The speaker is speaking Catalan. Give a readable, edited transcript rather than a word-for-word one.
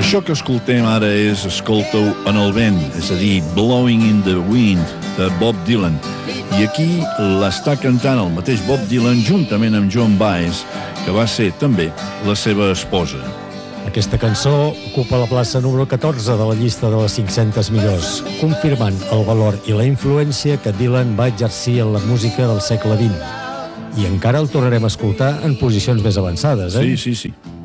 Això que escoltem ara és Escolta-ho en el vent, és a dir, Blowing in the Wind, de Bob Dylan. I aquí l'està cantant el mateix Bob Dylan juntament amb Joan Baez, que va ser també la seva esposa. Aquesta cançó ocupa la plaça número 14 de la llista de les 500 millors, confirmant el valor i la influència que Dylan va exercir en la música del segle XX. I encara el tornarem a escoltar en posicions més avançades, Sí.